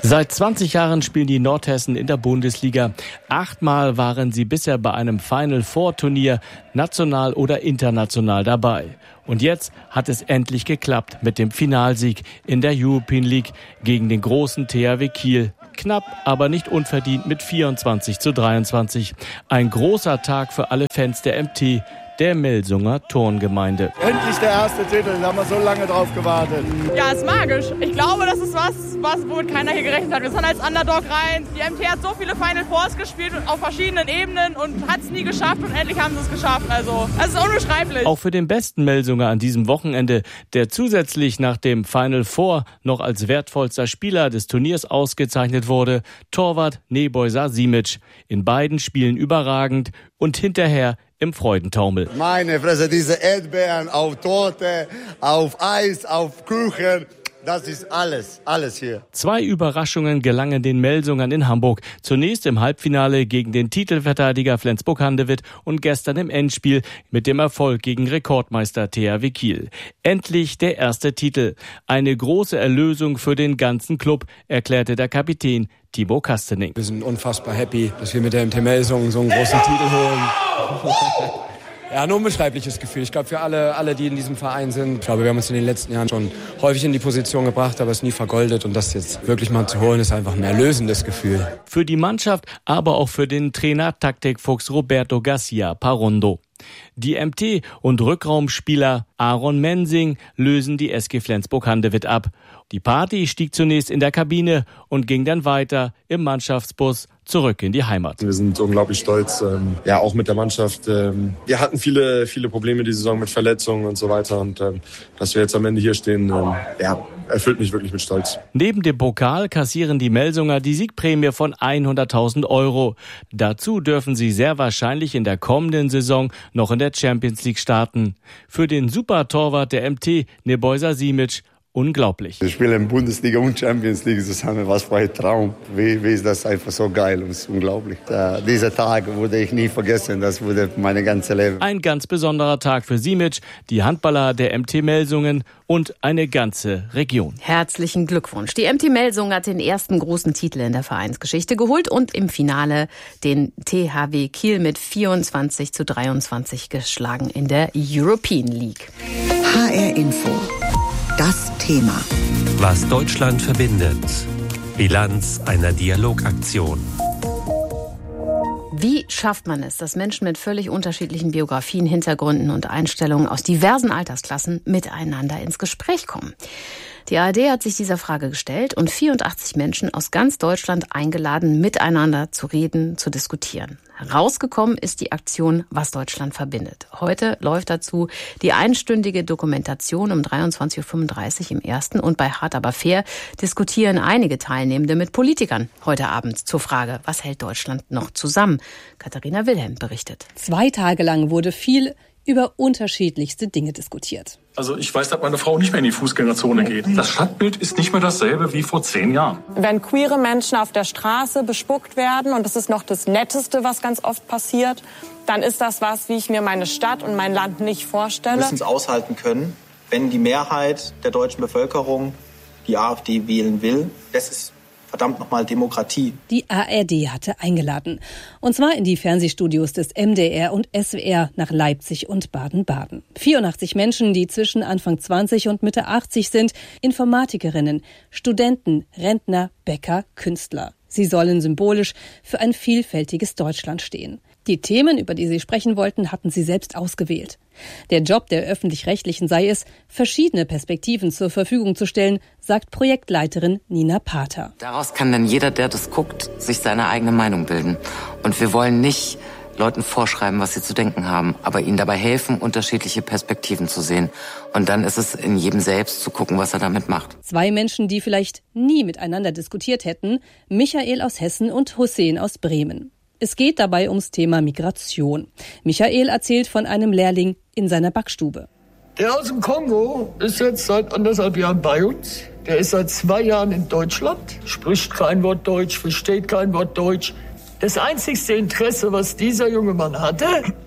Seit 20 Jahren spielen die Nordhessen in der Bundesliga. 8-mal waren sie bisher bei einem Final Four Turnier national oder international dabei. Und jetzt hat es endlich geklappt mit dem Finalsieg in der European League gegen den großen THW Kiel. Knapp, aber nicht unverdient mit 24:23. Ein großer Tag für alle Fans der MT, der Melsunger Turngemeinde. Endlich der erste Titel, da haben wir so lange drauf gewartet. Ja, ist magisch. Ich glaube, das ist was womit keiner hier gerechnet hat. Wir sind als Underdog rein. Die MT hat so viele Final Fours gespielt auf verschiedenen Ebenen und hat es nie geschafft und endlich haben sie es geschafft. Also, es ist unbeschreiblich. Auch für den besten Melsunger an diesem Wochenende, der zusätzlich nach dem Final Four noch als wertvollster Spieler des Turniers ausgezeichnet wurde, Torwart Nebojsa Simic. In beiden Spielen überragend und hinterher im Freudentaumel. Meine Fresse, diese Erdbeeren auf Torte, auf Eis, auf Kuchen, das ist alles hier. 2 Überraschungen gelangen den Melsungern in Hamburg. Zunächst im Halbfinale gegen den Titelverteidiger Flensburg-Handewitt und gestern im Endspiel mit dem Erfolg gegen Rekordmeister THW Kiel. Endlich der erste Titel. Eine große Erlösung für den ganzen Club, erklärte der Kapitän Timo Kastening. Wir sind unfassbar happy, dass wir mit der MT Melsungen so einen großen Titel holen. Ja, ein unbeschreibliches Gefühl. Ich glaube, für alle, die in diesem Verein sind, ich glaube, wir haben uns in den letzten Jahren schon häufig in die Position gebracht, aber es nie vergoldet. Und das jetzt wirklich mal zu holen, ist einfach ein erlösendes Gefühl. Für die Mannschaft, aber auch für den Trainer Taktikfuchs Roberto Garcia Parondo. Die MT und Rückraumspieler Aaron Mensing lösen die SG Flensburg-Handewitt ab. Die Party stieg zunächst in der Kabine und ging dann weiter im Mannschaftsbus zurück in die Heimat. Wir sind unglaublich stolz, auch mit der Mannschaft. Wir hatten viele Probleme die Saison mit Verletzungen und so weiter. Und dass wir jetzt am Ende hier stehen, erfüllt mich wirklich mit Stolz. Neben dem Pokal kassieren die Melsunger die Siegprämie von 100.000 €. Dazu dürfen sie sehr wahrscheinlich in der kommenden Saison noch in der Champions League starten. Für den Supertorwart der MT, Nebojsa Simic, unglaublich. Wir spielen in Bundesliga und Champions League zusammen. Was für ein Traum. Wie ist das einfach so geil und unglaublich. Dieser Tag würde ich nie vergessen. Das wurde meine ganze Leben. Ein ganz besonderer Tag für Simic, die Handballer der MT Melsungen und eine ganze Region. Herzlichen Glückwunsch. Die MT Melsungen hat den ersten großen Titel in der Vereinsgeschichte geholt und im Finale den THW Kiel mit 24:23 geschlagen in der European League. HR Info. Das Thema. Was Deutschland verbindet. Bilanz einer Dialogaktion. Wie schafft man es, dass Menschen mit völlig unterschiedlichen Biografien, Hintergründen und Einstellungen aus diversen Altersklassen miteinander ins Gespräch kommen? Die ARD hat sich dieser Frage gestellt und 84 Menschen aus ganz Deutschland eingeladen, miteinander zu reden, zu diskutieren. Herausgekommen ist die Aktion Was Deutschland verbindet. Heute läuft dazu die einstündige Dokumentation um 23:35 Uhr im Ersten und bei Hart aber fair diskutieren einige Teilnehmende mit Politikern heute Abend zur Frage, was hält Deutschland noch zusammen? Katharina Wilhelm berichtet. 2 Tage lang wurde viel über unterschiedlichste Dinge diskutiert. Also ich weiß, dass meine Frau nicht mehr in die Fußgängerzone geht. Das Stadtbild ist nicht mehr dasselbe wie vor 10 Jahren. Wenn queere Menschen auf der Straße bespuckt werden, und das ist noch das Netteste, was ganz oft passiert, dann ist das was, wie ich mir meine Stadt und mein Land nicht vorstelle. Wir müssen es aushalten können, wenn die Mehrheit der deutschen Bevölkerung die AfD wählen will. Das ist verdammt nochmal Demokratie. Die ARD hatte eingeladen. Und zwar in die Fernsehstudios des MDR und SWR nach Leipzig und Baden-Baden. 84 Menschen, die zwischen Anfang 20 und Mitte 80 sind. Informatikerinnen, Studenten, Rentner, Bäcker, Künstler. Sie sollen symbolisch für ein vielfältiges Deutschland stehen. Die Themen, über die sie sprechen wollten, hatten sie selbst ausgewählt. Der Job der Öffentlich-Rechtlichen sei es, verschiedene Perspektiven zur Verfügung zu stellen, sagt Projektleiterin Nina Pater. Daraus kann dann jeder, der das guckt, sich seine eigene Meinung bilden. Und wir wollen nicht Leuten vorschreiben, was sie zu denken haben, aber ihnen dabei helfen, unterschiedliche Perspektiven zu sehen. Und dann ist es in jedem selbst zu gucken, was er damit macht. 2 Menschen, die vielleicht nie miteinander diskutiert hätten, Michael aus Hessen und Hussein aus Bremen. Es geht dabei ums Thema Migration. Michael erzählt von einem Lehrling in seiner Backstube. Der aus dem Kongo ist jetzt seit 1,5 Jahren bei uns. Der ist seit 2 Jahren in Deutschland, spricht kein Wort Deutsch, versteht kein Wort Deutsch. Das einzigste Interesse, was dieser junge Mann hatte,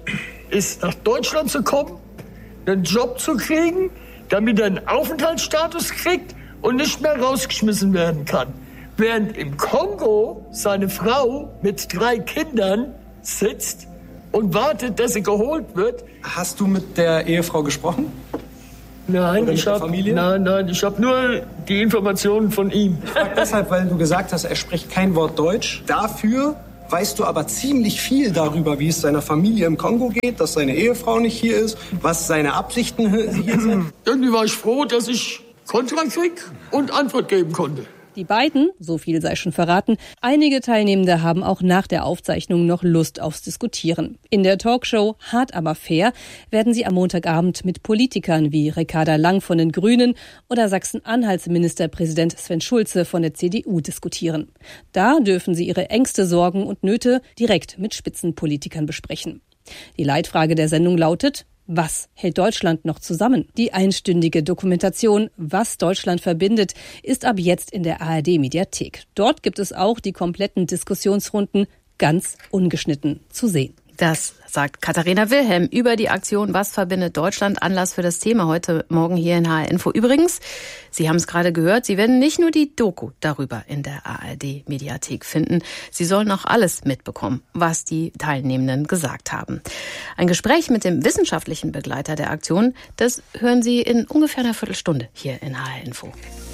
ist nach Deutschland zu kommen, einen Job zu kriegen, damit er einen Aufenthaltsstatus kriegt und nicht mehr rausgeschmissen werden kann. während im Kongo seine Frau mit 3 Kindern sitzt und wartet, dass sie geholt wird. Hast du mit der Ehefrau gesprochen? Nein, ich habe nur die Informationen von ihm. Ich frage deshalb, weil du gesagt hast, er spricht kein Wort Deutsch. Dafür weißt du aber ziemlich viel darüber, wie es seiner Familie im Kongo geht, dass seine Ehefrau nicht hier ist, was seine Absichten hier sind. Irgendwie war ich froh, dass ich Kontra krieg und Antwort geben konnte. Die beiden, so viel sei schon verraten, einige Teilnehmende haben auch nach der Aufzeichnung noch Lust aufs Diskutieren. In der Talkshow Hart aber fair werden sie am Montagabend mit Politikern wie Ricarda Lang von den Grünen oder Sachsen-Anhalts Ministerpräsident Sven Schulze von der CDU diskutieren. Da dürfen sie ihre Ängste, Sorgen und Nöte direkt mit Spitzenpolitikern besprechen. Die Leitfrage der Sendung lautet: Was hält Deutschland noch zusammen? Die einstündige Dokumentation Was Deutschland verbindet ist ab jetzt in der ARD-Mediathek. Dort gibt es auch die kompletten Diskussionsrunden ganz ungeschnitten zu sehen. Das sagt Katharina Wilhelm über die Aktion Was verbindet Deutschland? Anlass für das Thema heute Morgen hier in HR Info. Übrigens, Sie haben es gerade gehört, Sie werden nicht nur die Doku darüber in der ARD-Mediathek finden. Sie sollen auch alles mitbekommen, was die Teilnehmenden gesagt haben. Ein Gespräch mit dem wissenschaftlichen Begleiter der Aktion, das hören Sie in ungefähr einer Viertelstunde hier in HR Info.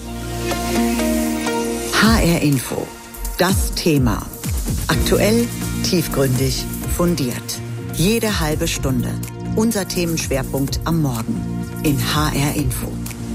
HR Info. Das Thema. Aktuell, tiefgründig, fundiert. Jede halbe Stunde. Unser Themenschwerpunkt am Morgen in HR Info.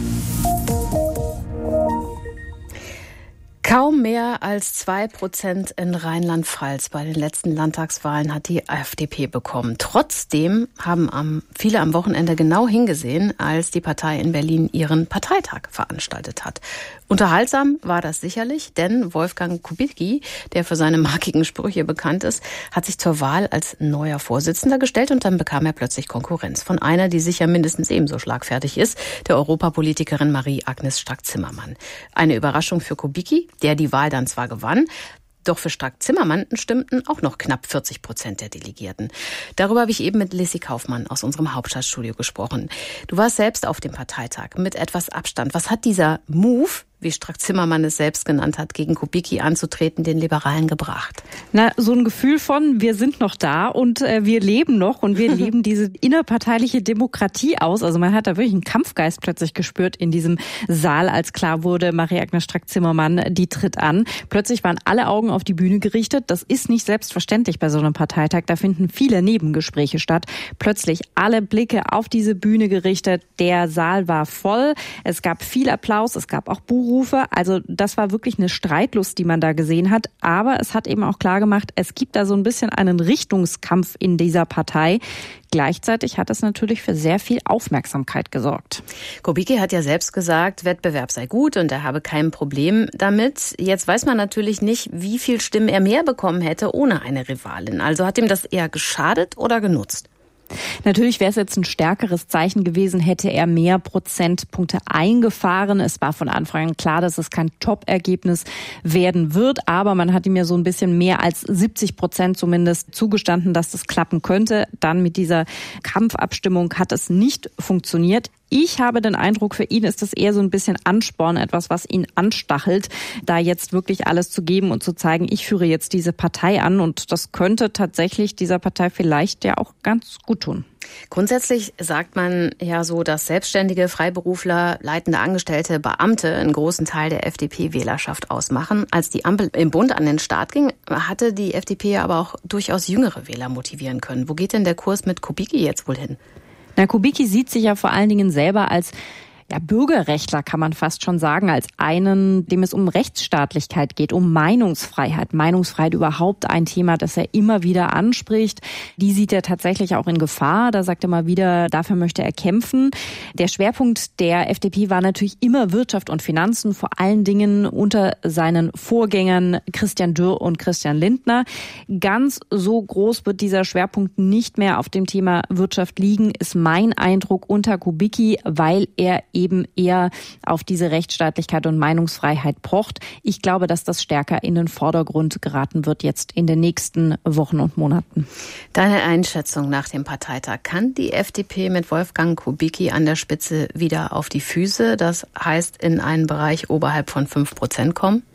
Kaum mehr als 2% in Rheinland-Pfalz bei den letzten Landtagswahlen hat die FDP bekommen. Trotzdem haben viele am Wochenende genau hingesehen, als die Partei in Berlin ihren Parteitag veranstaltet hat. Unterhaltsam war das sicherlich, denn Wolfgang Kubicki, der für seine markigen Sprüche bekannt ist, hat sich zur Wahl als neuer Vorsitzender gestellt und dann bekam er plötzlich Konkurrenz von einer, die sicher mindestens ebenso schlagfertig ist, der Europapolitikerin Marie-Agnes Strack-Zimmermann. Eine Überraschung für Kubicki, der die Wahl dann zwar gewann, doch für Strack-Zimmermann stimmten auch noch knapp 40% der Delegierten. Darüber habe ich eben mit Lissy Kaufmann aus unserem Hauptstadtstudio gesprochen. Du warst selbst auf dem Parteitag mit etwas Abstand. Was hat dieser Move, wie Strack-Zimmermann es selbst genannt hat, gegen Kubicki anzutreten, den Liberalen gebracht? Na, so ein Gefühl von, wir sind noch da und wir leben noch und wir leben diese innerparteiliche Demokratie aus. Also man hat da wirklich einen Kampfgeist plötzlich gespürt in diesem Saal, als klar wurde, Marie-Agnes Strack-Zimmermann, die tritt an. Plötzlich waren alle Augen auf die Bühne gerichtet. Das ist nicht selbstverständlich bei so einem Parteitag. Da finden viele Nebengespräche statt. Plötzlich alle Blicke auf diese Bühne gerichtet. Der Saal war voll. Es gab viel Applaus. Es gab auch Buhrufe. Also das war wirklich eine Streitlust, die man da gesehen hat. Aber es hat eben auch klar gemacht, es gibt da so ein bisschen einen Richtungskampf in dieser Partei. Gleichzeitig hat es natürlich für sehr viel Aufmerksamkeit gesorgt. Kubicki hat ja selbst gesagt, Wettbewerb sei gut und er habe kein Problem damit. Jetzt weiß man natürlich nicht, wie viel Stimmen er mehr bekommen hätte ohne eine Rivalin. Also hat ihm das eher geschadet oder genutzt? Natürlich wäre es jetzt ein stärkeres Zeichen gewesen, hätte er mehr Prozentpunkte eingefahren. Es war von Anfang an klar, dass es kein Top-Ergebnis werden wird, aber man hat ihm ja so ein bisschen mehr als 70% zumindest zugestanden, dass das klappen könnte. Dann mit dieser Kampfabstimmung hat es nicht funktioniert. Ich habe den Eindruck, für ihn ist das eher so ein bisschen Ansporn, etwas, was ihn anstachelt, da jetzt wirklich alles zu geben und zu zeigen, ich führe jetzt diese Partei an. Und das könnte tatsächlich dieser Partei vielleicht ja auch ganz gut tun. Grundsätzlich sagt man ja so, dass Selbstständige, Freiberufler, leitende Angestellte, Beamte einen großen Teil der FDP-Wählerschaft ausmachen. Als die Ampel im Bund an den Start ging, hatte die FDP aber auch durchaus jüngere Wähler motivieren können. Wo geht denn der Kurs mit Kubicki jetzt wohl hin? Na, Kubicki sieht sich ja vor allen Dingen selber als Bürgerrechtler, kann man fast schon sagen, als einen, dem es um Rechtsstaatlichkeit geht, um Meinungsfreiheit. Meinungsfreiheit überhaupt ein Thema, das er immer wieder anspricht. Die sieht er tatsächlich auch in Gefahr. Da sagt er mal wieder, dafür möchte er kämpfen. Der Schwerpunkt der FDP war natürlich immer Wirtschaft und Finanzen, vor allen Dingen unter seinen Vorgängern Christian Dürr und Christian Lindner. Ganz so groß wird dieser Schwerpunkt nicht mehr auf dem Thema Wirtschaft liegen, ist mein Eindruck unter Kubicki, weil er eben eher auf diese Rechtsstaatlichkeit und Meinungsfreiheit pocht. Ich glaube, dass das stärker in den Vordergrund geraten wird jetzt in den nächsten Wochen und Monaten. Deine Einschätzung nach dem Parteitag. Kann die FDP mit Wolfgang Kubicki an der Spitze wieder auf die Füße, das heißt in einen Bereich oberhalb von 5% kommen?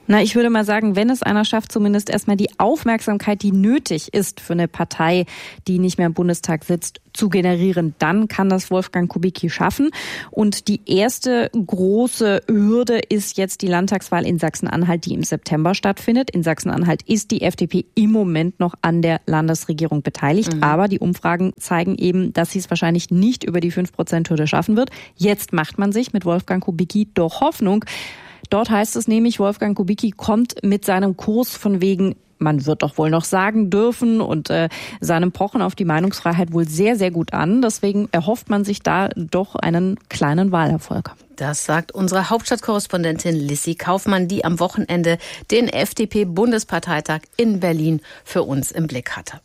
Na, ich würde mal sagen, wenn es einer schafft, zumindest erstmal die Aufmerksamkeit, die nötig ist für eine Partei, die nicht mehr im Bundestag sitzt, zu generieren, dann kann das Wolfgang Kubicki schaffen. Und die erste große Hürde ist jetzt die Landtagswahl in Sachsen-Anhalt, die im September stattfindet. In Sachsen-Anhalt ist die FDP im Moment noch an der Landesregierung beteiligt. Aber die Umfragen zeigen eben, dass sie es wahrscheinlich nicht über die 5%-Hürde schaffen wird. Jetzt macht man sich mit Wolfgang Kubicki doch Hoffnung. Dort heißt es nämlich, Wolfgang Kubicki kommt mit seinem Kurs von wegen, man wird doch wohl noch sagen dürfen und seinem Pochen auf die Meinungsfreiheit wohl sehr, sehr gut an. Deswegen erhofft man sich da doch einen kleinen Wahlerfolg. Das sagt unsere Hauptstadtkorrespondentin Lissy Kaufmann, die am Wochenende den FDP-Bundesparteitag in Berlin für uns im Blick hatte.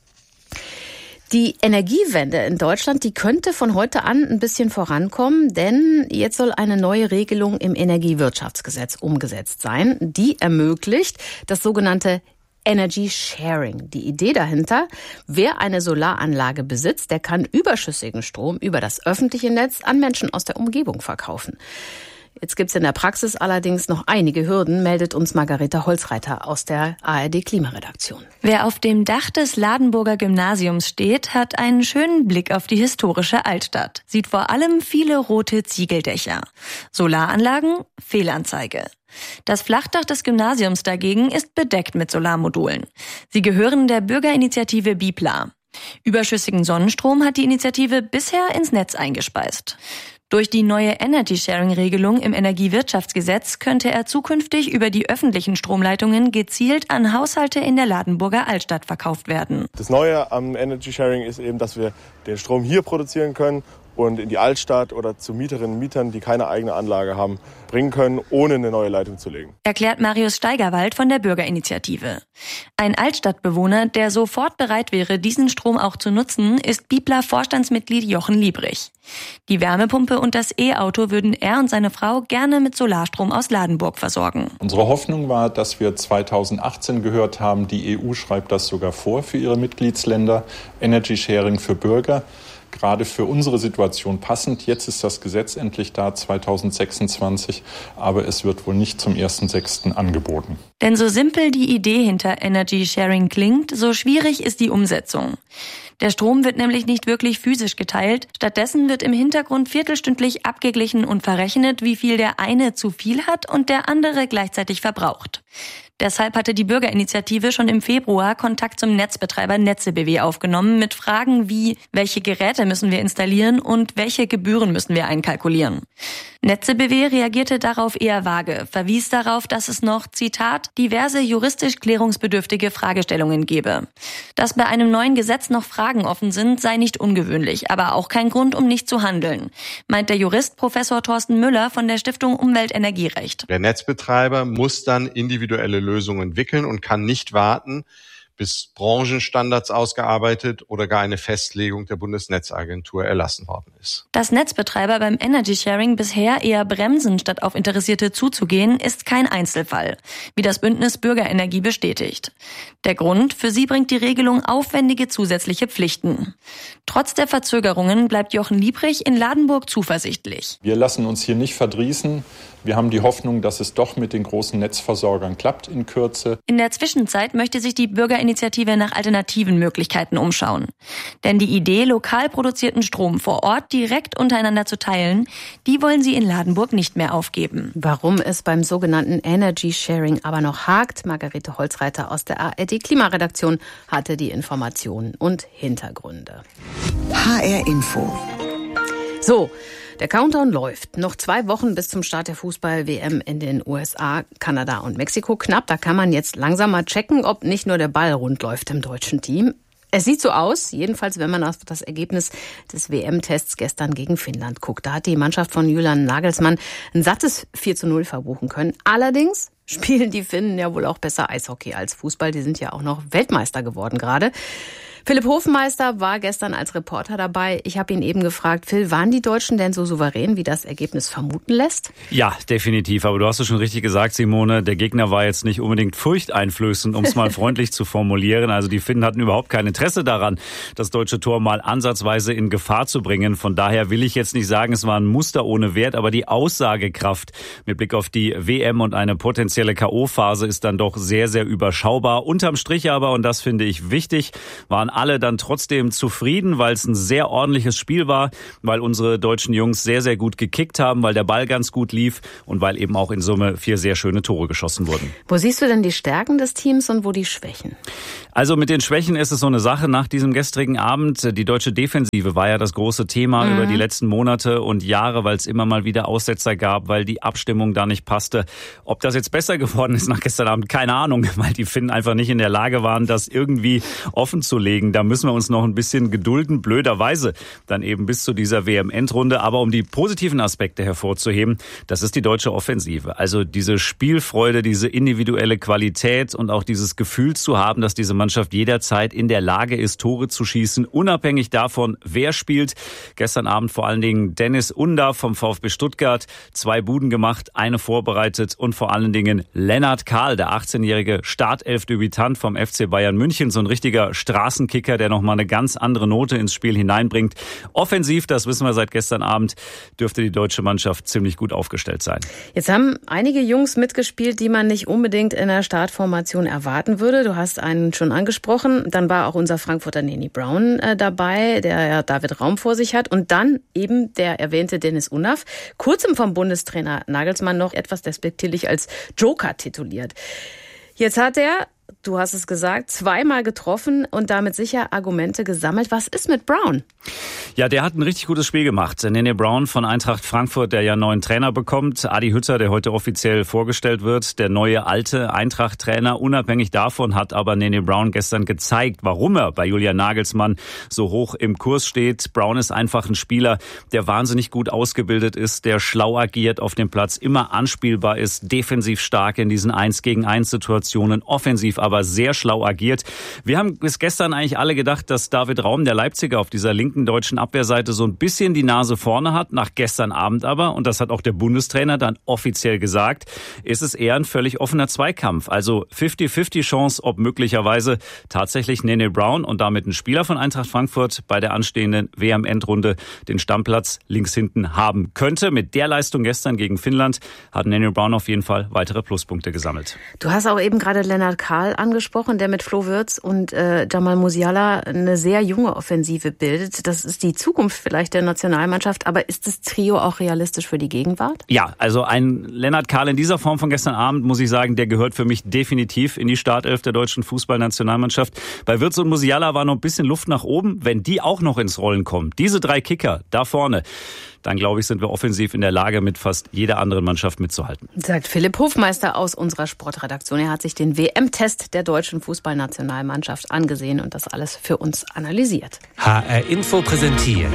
Die Energiewende in Deutschland, die könnte von heute an ein bisschen vorankommen, denn jetzt soll eine neue Regelung im Energiewirtschaftsgesetz umgesetzt sein. Die ermöglicht das sogenannte Energy Sharing. Die Idee dahinter, wer eine Solaranlage besitzt, der kann überschüssigen Strom über das öffentliche Netz an Menschen aus der Umgebung verkaufen. Jetzt gibt's in der Praxis allerdings noch einige Hürden, meldet uns Margarete Holzreiter aus der ARD-Klimaredaktion. Wer auf dem Dach des Ladenburger Gymnasiums steht, hat einen schönen Blick auf die historische Altstadt. Sieht vor allem viele rote Ziegeldächer. Solaranlagen? Fehlanzeige. Das Flachdach des Gymnasiums dagegen ist bedeckt mit Solarmodulen. Sie gehören der Bürgerinitiative Bipla. Überschüssigen Sonnenstrom hat die Initiative bisher ins Netz eingespeist. Durch die neue Energy-Sharing-Regelung im Energiewirtschaftsgesetz könnte er zukünftig über die öffentlichen Stromleitungen gezielt an Haushalte in der Ladenburger Altstadt verkauft werden. Das Neue am Energy-Sharing ist eben, dass wir den Strom hier produzieren können und in die Altstadt oder zu Mieterinnen und Mietern, die keine eigene Anlage haben, bringen können, ohne eine neue Leitung zu legen. Erklärt Marius Steigerwald von der Bürgerinitiative. Ein Altstadtbewohner, der sofort bereit wäre, diesen Strom auch zu nutzen, ist Bipla-Vorstandsmitglied Jochen Liebrich. Die Wärmepumpe und das E-Auto würden er und seine Frau gerne mit Solarstrom aus Ladenburg versorgen. Unsere Hoffnung war, dass wir 2018 gehört haben, die EU schreibt das sogar vor für ihre Mitgliedsländer, Energy Sharing für Bürger. Gerade für unsere Situation passend. Jetzt ist das Gesetz endlich da, 2026, aber es wird wohl nicht zum 1.6. angeboten. Denn so simpel die Idee hinter Energy Sharing klingt, so schwierig ist die Umsetzung. Der Strom wird nämlich nicht wirklich physisch geteilt. Stattdessen wird im Hintergrund viertelstündlich abgeglichen und verrechnet, wie viel der eine zu viel hat und der andere gleichzeitig verbraucht. Deshalb hatte die Bürgerinitiative schon im Februar Kontakt zum Netzbetreiber NetzeBW aufgenommen mit Fragen wie, welche Geräte müssen wir installieren und welche Gebühren müssen wir einkalkulieren. NetzeBW reagierte darauf eher vage, verwies darauf, dass es noch, Zitat, diverse juristisch klärungsbedürftige Fragestellungen gebe. Dass bei einem neuen Gesetz noch Fragen offen sind, sei nicht ungewöhnlich, aber auch kein Grund, um nicht zu handeln, meint der Jurist Professor Thorsten Müller von der Stiftung Umwelt-Energierecht. Der Netzbetreiber muss dann individuelle Lösungen entwickeln und kann nicht warten, bis Branchenstandards ausgearbeitet oder gar eine Festlegung der Bundesnetzagentur erlassen worden ist. Dass Netzbetreiber beim Energy Sharing bisher eher bremsen, statt auf Interessierte zuzugehen, ist kein Einzelfall, wie das Bündnis Bürgerenergie bestätigt. Der Grund, für sie bringt die Regelung aufwendige zusätzliche Pflichten. Trotz der Verzögerungen bleibt Jochen Liebrich in Ladenburg zuversichtlich. Wir lassen uns hier nicht verdrießen. Wir haben die Hoffnung, dass es doch mit den großen Netzversorgern klappt in Kürze. In der Zwischenzeit möchte sich die Bürgerinitiative nach alternativen Möglichkeiten umschauen. Denn die Idee, lokal produzierten Strom vor Ort direkt untereinander zu teilen, die wollen sie in Ladenburg nicht mehr aufgeben. Warum es beim sogenannten Energy Sharing aber noch hakt, Margarete Holzreiter aus der ARD-Klimaredaktion hatte die Informationen und Hintergründe. HR Info. So, der Countdown läuft. Noch 2 Wochen bis zum Start der Fußball-WM in den USA, Kanada und Mexiko. Knapp, da kann man jetzt langsam mal checken, ob nicht nur der Ball rund läuft im deutschen Team. Es sieht so aus, jedenfalls wenn man auf das Ergebnis des WM-Tests gestern gegen Finnland guckt. Da hat die Mannschaft von Julian Nagelsmann ein sattes 4:0 verbuchen können. Allerdings spielen die Finnen ja wohl auch besser Eishockey als Fußball. Die sind ja auch noch Weltmeister geworden gerade. Philipp Hofmeister war gestern als Reporter dabei. Ich habe ihn eben gefragt, Phil, waren die Deutschen denn so souverän, wie das Ergebnis vermuten lässt? Ja, definitiv. Aber du hast es schon richtig gesagt, Simone. Der Gegner war jetzt nicht unbedingt furchteinflößend, um es mal freundlich zu formulieren. Also die Finnen hatten überhaupt kein Interesse daran, das deutsche Tor mal ansatzweise in Gefahr zu bringen. Von daher will ich jetzt nicht sagen, es war ein Muster ohne Wert, aber die Aussagekraft mit Blick auf die WM und eine potenzielle K.O.-Phase ist dann doch sehr, sehr überschaubar. Unterm Strich aber, und das finde ich wichtig, waren alle dann trotzdem zufrieden, weil es ein sehr ordentliches Spiel war, weil unsere deutschen Jungs sehr, sehr gut gekickt haben, weil der Ball ganz gut lief und weil eben auch in Summe 4 sehr schöne Tore geschossen wurden. Wo siehst du denn die Stärken des Teams und wo die Schwächen? Also mit den Schwächen ist es so eine Sache nach diesem gestrigen Abend. Die deutsche Defensive war ja das große Thema über die letzten Monate und Jahre, weil es immer mal wieder Aussetzer gab, weil die Abstimmung da nicht passte. Ob das jetzt besser geworden ist nach gestern Abend, keine Ahnung, weil die Finnen einfach nicht in der Lage waren, das irgendwie offen zu legen. Da müssen wir uns noch ein bisschen gedulden, blöderweise dann eben bis zu dieser WM-Endrunde. Aber um die positiven Aspekte hervorzuheben, das ist die deutsche Offensive. Also diese Spielfreude, diese individuelle Qualität und auch dieses Gefühl zu haben, dass diese Mannschaft jederzeit in der Lage ist, Tore zu schießen, unabhängig davon, wer spielt. Gestern Abend vor allen Dingen Dennis Undav vom VfB Stuttgart, 2 Buden gemacht, eine vorbereitet und vor allen Dingen Lennart Kahl, der 18-jährige Startelf-Debütant vom FC Bayern München, so ein richtiger Straßenkicker, der nochmal eine ganz andere Note ins Spiel hineinbringt. Offensiv, das wissen wir seit gestern Abend, dürfte die deutsche Mannschaft ziemlich gut aufgestellt sein. Jetzt haben einige Jungs mitgespielt, die man nicht unbedingt in der Startformation erwarten würde. Du hast einen schon angesprochen. Dann war auch unser Frankfurter Neni Brown dabei, der ja David Raum vor sich hat. Und dann eben der erwähnte Dennis Undav, kurzem vom Bundestrainer Nagelsmann noch etwas despektierlich als Joker tituliert. Jetzt hat er, du hast es gesagt, 2-mal getroffen und damit sicher Argumente gesammelt. Was ist mit Brown? Ja, der hat ein richtig gutes Spiel gemacht. Nene Brown von Eintracht Frankfurt, der ja einen neuen Trainer bekommt. Adi Hütter, der heute offiziell vorgestellt wird, der neue alte Eintracht-Trainer. Unabhängig davon hat aber Nene Brown gestern gezeigt, warum er bei Julian Nagelsmann so hoch im Kurs steht. Brown ist einfach ein Spieler, der wahnsinnig gut ausgebildet ist, der schlau agiert auf dem Platz, immer anspielbar ist, defensiv stark in diesen 1-gegen-1-Situationen, offensiv aber sehr schlau agiert. Wir haben bis gestern eigentlich alle gedacht, dass David Raum, der Leipziger, auf dieser linken deutschen Abwehrseite so ein bisschen die Nase vorne hat. Nach gestern Abend aber, und das hat auch der Bundestrainer dann offiziell gesagt, ist es eher ein völlig offener Zweikampf. Also 50-50 Chance, ob möglicherweise tatsächlich Nene Brown und damit ein Spieler von Eintracht Frankfurt bei der anstehenden WM-Endrunde den Stammplatz links hinten haben könnte. Mit der Leistung gestern gegen Finnland hat Nene Brown auf jeden Fall weitere Pluspunkte gesammelt. Du hast auch eben gerade Lennart Kahl angesprochen, der mit Flo Wirtz und Jamal Musiala eine sehr junge Offensive bildet. Das ist die Zukunft vielleicht der Nationalmannschaft, aber ist das Trio auch realistisch für die Gegenwart? Ja, also ein Lennart Kahl in dieser Form von gestern Abend, muss ich sagen, der gehört für mich definitiv in die Startelf der deutschen Fußballnationalmannschaft. Bei Wirtz und Musiala war noch ein bisschen Luft nach oben. Wenn die auch noch ins Rollen kommen, diese 3 Kicker da vorne, dann glaube ich, sind wir offensiv in der Lage, mit fast jeder anderen Mannschaft mitzuhalten. Sagt Philipp Hofmeister aus unserer Sportredaktion. Er hat sich den WM-Test der deutschen Fußballnationalmannschaft angesehen und das alles für uns analysiert. HR Info präsentiert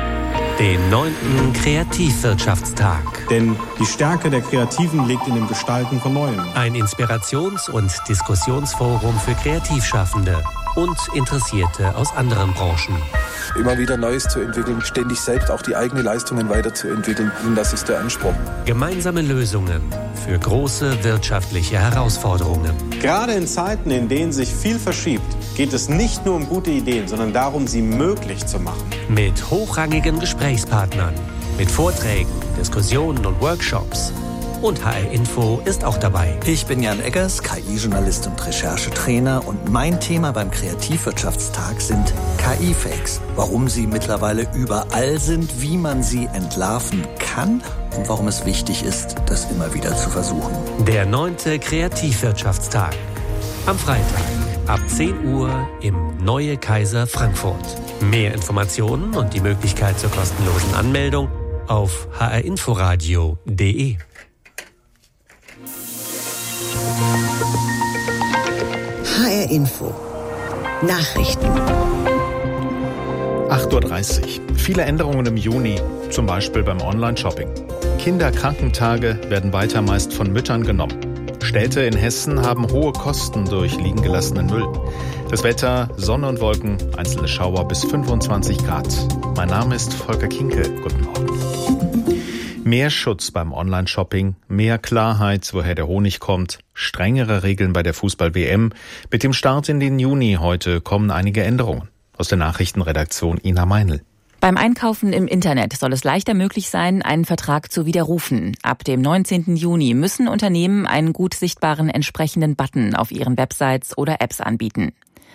den 9. Kreativwirtschaftstag. Denn die Stärke der Kreativen liegt in dem Gestalten von Neuem. Ein Inspirations- und Diskussionsforum für Kreativschaffende und Interessierte aus anderen Branchen. Immer wieder Neues zu entwickeln, ständig selbst auch die eigenen Leistungen weiterzuentwickeln. Und das ist der Anspruch. Gemeinsame Lösungen für große wirtschaftliche Herausforderungen. Gerade in Zeiten, in denen sich viel verschiebt, geht es nicht nur um gute Ideen, sondern darum, sie möglich zu machen. Mit hochrangigen Gesprächspartnern, mit Vorträgen, Diskussionen und Workshops. Und HR Info ist auch dabei. Ich bin Jan Eggers, KI-Journalist und Recherchetrainer. Und mein Thema beim Kreativwirtschaftstag sind KI-Fakes. Warum sie mittlerweile überall sind, wie man sie entlarven kann und warum es wichtig ist, das immer wieder zu versuchen. Der 9. Kreativwirtschaftstag. Am Freitag ab 10 Uhr im Neue Kaiser Frankfurt. Mehr Informationen und die Möglichkeit zur kostenlosen Anmeldung auf hrinforadio.de. HR Info. Nachrichten. 8:30 Uhr. Viele Änderungen im Juni, zum Beispiel beim Online-Shopping. Kinderkrankentage werden weiter meist von Müttern genommen. Städte in Hessen haben hohe Kosten durch liegen gelassenen Müll. Das Wetter, Sonne und Wolken, einzelne Schauer bis 25 Grad. Mein Name ist Volker Kinke. Guten Morgen. Mehr Schutz beim Online-Shopping, mehr Klarheit, woher der Honig kommt, strengere Regeln bei der Fußball-WM. Mit dem Start in den Juni heute kommen einige Änderungen. Aus der Nachrichtenredaktion Ina Meinl. Beim Einkaufen im Internet soll es leichter möglich sein, einen Vertrag zu widerrufen. Ab dem 19. Juni müssen Unternehmen einen gut sichtbaren entsprechenden Button auf ihren Websites oder Apps anbieten.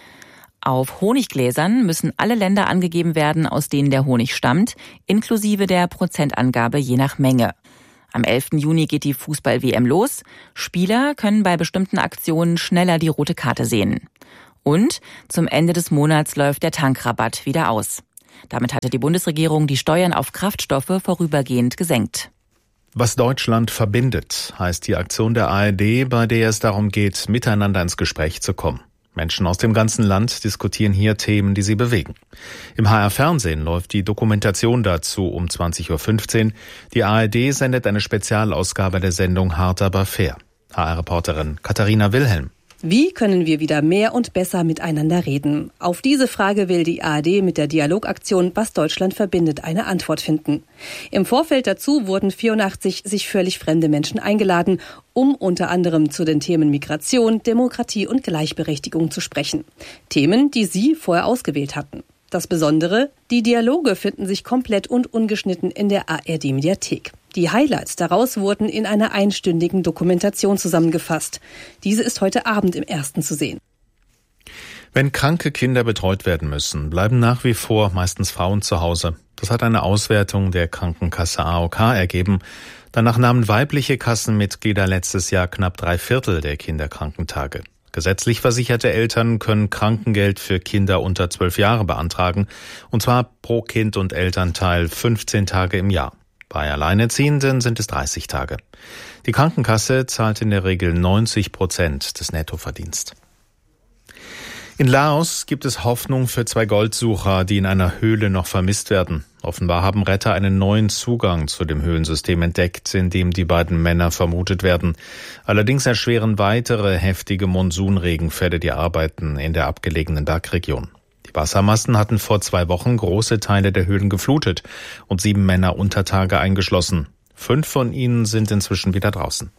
Auf Honiggläsern müssen alle Länder angegeben werden, aus denen der Honig stammt, inklusive der Prozentangabe je nach Menge. Am 11. Juni geht die Fußball-WM los. Spieler können bei bestimmten Aktionen schneller die rote Karte sehen. Und zum Ende des Monats läuft der Tankrabatt wieder aus. Damit hatte die Bundesregierung die Steuern auf Kraftstoffe vorübergehend gesenkt. Was Deutschland verbindet, heißt die Aktion der ARD, bei der es darum geht, miteinander ins Gespräch zu kommen. Menschen aus dem ganzen Land diskutieren hier Themen, die sie bewegen. Im HR-Fernsehen läuft die Dokumentation dazu um 20.15 Uhr. Die ARD sendet eine Spezialausgabe der Sendung Hart aber fair. HR-Reporterin Katharina Wilhelm. Wie können wir wieder mehr und besser miteinander reden? Auf diese Frage will die ARD mit der Dialogaktion Was Deutschland verbindet eine Antwort finden. Im Vorfeld dazu wurden 84 sich völlig fremde Menschen eingeladen, um unter anderem zu den Themen Migration, Demokratie und Gleichberechtigung zu sprechen. Themen, die Sie vorher ausgewählt hatten. Das Besondere, die Dialoge finden sich komplett und ungeschnitten in der ARD-Mediathek. Die Highlights daraus wurden in einer einstündigen Dokumentation zusammengefasst. Diese ist heute Abend im Ersten zu sehen. Wenn kranke Kinder betreut werden müssen, bleiben nach wie vor meistens Frauen zu Hause. Das hat eine Auswertung der Krankenkasse AOK ergeben. Danach nahmen weibliche Kassenmitglieder letztes Jahr knapp 3/4 der Kinderkrankentage. Gesetzlich versicherte Eltern können Krankengeld für Kinder unter 12 Jahre beantragen, und zwar pro Kind und Elternteil 15 Tage im Jahr. Bei Alleinerziehenden sind es 30 Tage. Die Krankenkasse zahlt in der Regel 90% des Nettoverdienstes. In Laos gibt es Hoffnung für 2 Goldsucher, die in einer Höhle noch vermisst werden. Offenbar haben Retter einen neuen Zugang zu dem Höhlensystem entdeckt, in dem die beiden Männer vermutet werden. Allerdings erschweren weitere heftige Monsunregenfälle die Arbeiten in der abgelegenen Bergregion. Die Wassermassen hatten vor 2 Wochen große Teile der Höhlen geflutet und 7 Männer unter Tage eingeschlossen. 5 von ihnen sind inzwischen wieder draußen.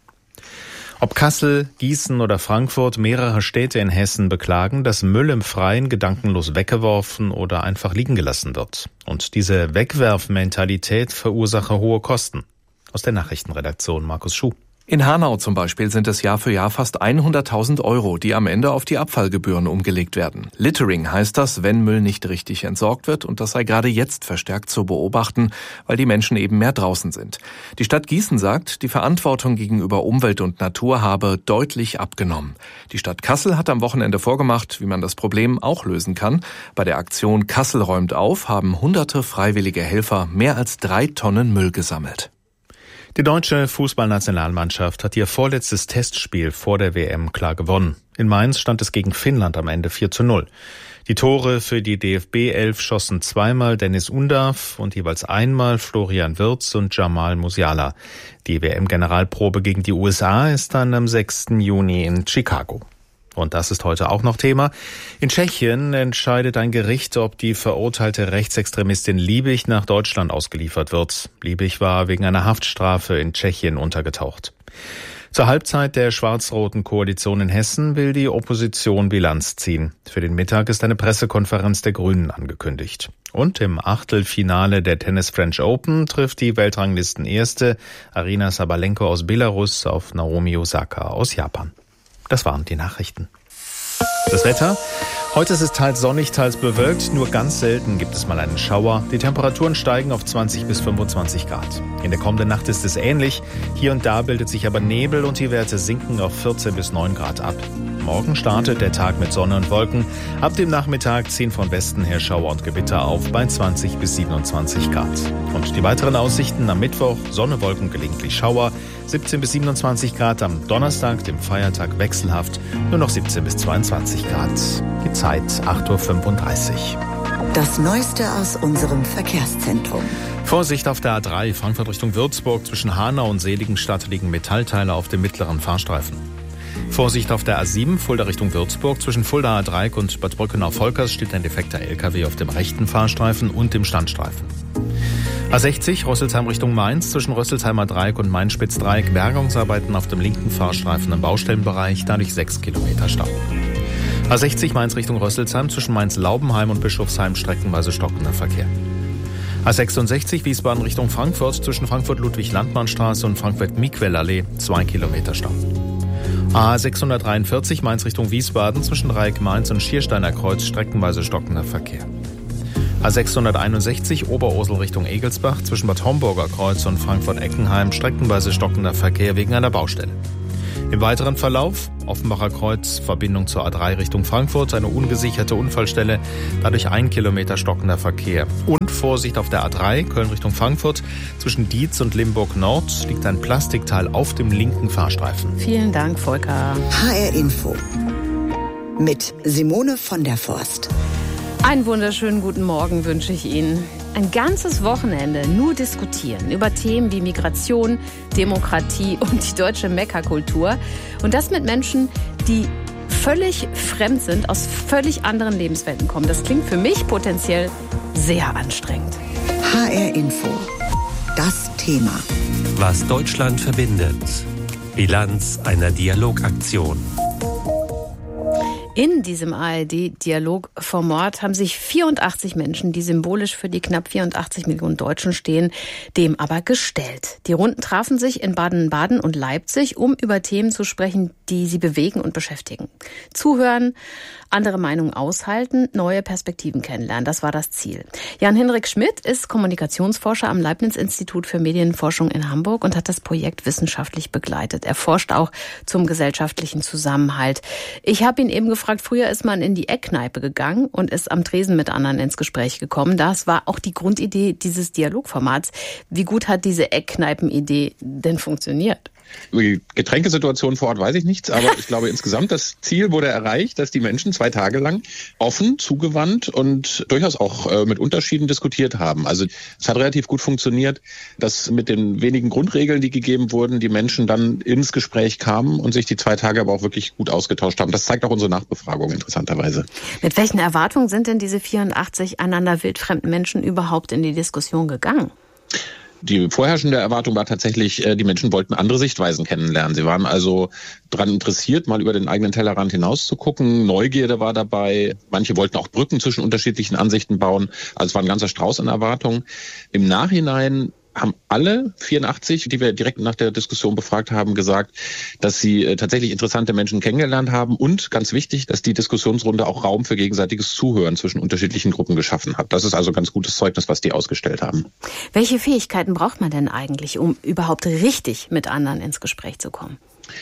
Ob Kassel, Gießen oder Frankfurt, mehrere Städte in Hessen beklagen, dass Müll im Freien gedankenlos weggeworfen oder einfach liegen gelassen wird. Und diese Wegwerfmentalität verursache hohe Kosten. Aus der Nachrichtenredaktion Markus Schuh. In Hanau zum Beispiel sind es Jahr für Jahr fast 100.000 Euro, die am Ende auf die Abfallgebühren umgelegt werden. Littering heißt das, wenn Müll nicht richtig entsorgt wird, und das sei gerade jetzt verstärkt zu beobachten, weil die Menschen eben mehr draußen sind. Die Stadt Gießen sagt, die Verantwortung gegenüber Umwelt und Natur habe deutlich abgenommen. Die Stadt Kassel hat am Wochenende vorgemacht, wie man das Problem auch lösen kann. Bei der Aktion Kassel räumt auf haben hunderte freiwillige Helfer mehr als 3 Tonnen Müll gesammelt. Die deutsche Fußballnationalmannschaft hat ihr vorletztes Testspiel vor der WM klar gewonnen. In Mainz stand es gegen Finnland am Ende 4:0. Die Tore für die DFB-11 schossen zweimal Dennis Undav und jeweils einmal Florian Wirtz und Jamal Musiala. Die WM-Generalprobe gegen die USA ist dann am 6. Juni in Chicago. Und das ist heute auch noch Thema. In Tschechien entscheidet ein Gericht, ob die verurteilte Rechtsextremistin Liebig nach Deutschland ausgeliefert wird. Liebig war wegen einer Haftstrafe in Tschechien untergetaucht. Zur Halbzeit der schwarz-roten Koalition in Hessen will die Opposition Bilanz ziehen. Für den Mittag ist eine Pressekonferenz der Grünen angekündigt. Und im Achtelfinale der Tennis French Open trifft die Weltranglisten-Erste Aryna Sabalenko aus Belarus auf Naomi Osaka aus Japan. Das waren die Nachrichten. Das Wetter? Heute ist es teils sonnig, teils bewölkt. Nur ganz selten gibt es mal einen Schauer. Die Temperaturen steigen auf 20 bis 25 Grad. In der kommenden Nacht ist es ähnlich. Hier und da bildet sich aber Nebel und die Werte sinken auf 14 bis 9 Grad ab. Morgen startet der Tag mit Sonne und Wolken. Ab dem Nachmittag ziehen von Westen her Schauer und Gewitter auf bei 20 bis 27 Grad. Und die weiteren Aussichten am Mittwoch: Sonne, Wolken, gelegentlich Schauer. 17 bis 27 Grad am Donnerstag, dem Feiertag, wechselhaft. Nur noch 17 bis 22 Grad. Die Zeit 8:35 Uhr. Das Neueste aus unserem Verkehrszentrum. Vorsicht auf der A3, Frankfurt Richtung Würzburg. Zwischen Hanau und Seligenstadt liegen Metallteile auf dem mittleren Fahrstreifen. Vorsicht auf der A7, Fulda Richtung Würzburg. Zwischen Fuldaer Dreieck und Bad Brückenau-Volkers steht ein defekter LKW auf dem rechten Fahrstreifen und dem Standstreifen. A60, Rösselsheim Richtung Mainz. Zwischen Rösselsheimer Dreieck und Main-Spitz-Dreieck Bergungsarbeiten auf dem linken Fahrstreifen im Baustellenbereich, dadurch 6 Kilometer Stau. A60 Mainz Richtung Rösselsheim, zwischen Mainz-Laubenheim und Bischofsheim streckenweise stockender Verkehr. A66 Wiesbaden Richtung Frankfurt, zwischen Frankfurt-Ludwig-Landmannstraße und Frankfurt-Miquel-Allee 2 Kilometer Stau. A643 Mainz Richtung Wiesbaden, zwischen Dreieck Mainz und Schiersteiner Kreuz streckenweise stockender Verkehr. A661 Oberursel Richtung Egelsbach, zwischen Bad Homburger Kreuz und Frankfurt-Eckenheim streckenweise stockender Verkehr wegen einer Baustelle. Im weiteren Verlauf Offenbacher Kreuz, Verbindung zur A3 Richtung Frankfurt, eine ungesicherte Unfallstelle, dadurch 1 Kilometer stockender Verkehr. Und Vorsicht auf der A3, Köln Richtung Frankfurt, zwischen Dietz und Limburg Nord liegt ein Plastikteil auf dem linken Fahrstreifen. Vielen Dank, Volker. HR Info mit Simone von der Forst. Einen wunderschönen guten Morgen wünsche ich Ihnen. Ein ganzes Wochenende nur diskutieren über Themen wie Migration, Demokratie und die deutsche Mekka-Kultur. Und das mit Menschen, die völlig fremd sind, aus völlig anderen Lebenswelten kommen. Das klingt für mich potenziell sehr anstrengend. HR Info. Das Thema. Was Deutschland verbindet. Bilanz einer Dialogaktion. In diesem ARD-Dialogformat haben sich 84 Menschen, die symbolisch für die knapp 84 Millionen Deutschen stehen, dem aber gestellt. Die Runden trafen sich in Baden-Baden und Leipzig, um über Themen zu sprechen, die sie bewegen und beschäftigen. Zuhören, andere Meinungen aushalten, neue Perspektiven kennenlernen. Das war das Ziel. Jan-Hinrik Schmidt ist Kommunikationsforscher am Leibniz-Institut für Medienforschung in Hamburg und hat das Projekt wissenschaftlich begleitet. Er forscht auch zum gesellschaftlichen Zusammenhalt. Ich habe ihn eben gefragt, früher ist man in die Eckkneipe gegangen und ist am Tresen mit anderen ins Gespräch gekommen. Das war auch die Grundidee dieses Dialogformats. Wie gut hat diese Eckkneipen-Idee denn funktioniert? Über die Getränkesituation vor Ort weiß ich nichts, aber ich glaube insgesamt das Ziel wurde erreicht, dass die Menschen 2 Tage lang offen, zugewandt und durchaus auch mit Unterschieden diskutiert haben. Also es hat relativ gut funktioniert, dass mit den wenigen Grundregeln, die gegeben wurden, die Menschen dann ins Gespräch kamen und sich die 2 Tage aber auch wirklich gut ausgetauscht haben. Das zeigt auch unsere Nachbefragung interessanterweise. Mit welchen Erwartungen sind denn diese 84 einander wildfremden Menschen überhaupt in die Diskussion gegangen? Die vorherrschende Erwartung war tatsächlich, die Menschen wollten andere Sichtweisen kennenlernen. Sie waren also daran interessiert, mal über den eigenen Tellerrand hinaus zu gucken. Neugierde war dabei. Manche wollten auch Brücken zwischen unterschiedlichen Ansichten bauen. Also es war ein ganzer Strauß an Erwartungen. Im Nachhinein haben alle 84, die wir direkt nach der Diskussion befragt haben, gesagt, dass sie tatsächlich interessante Menschen kennengelernt haben und, ganz wichtig, dass die Diskussionsrunde auch Raum für gegenseitiges Zuhören zwischen unterschiedlichen Gruppen geschaffen hat. Das ist also ganz gutes Zeugnis, was die ausgestellt haben. Welche Fähigkeiten braucht man denn eigentlich, um überhaupt richtig mit anderen ins Gespräch zu kommen?